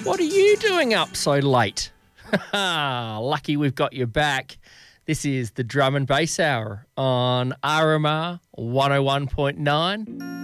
What are you doing up so late? Lucky we've got you back. This is the Drum and Bass Hour on RMR 101.9.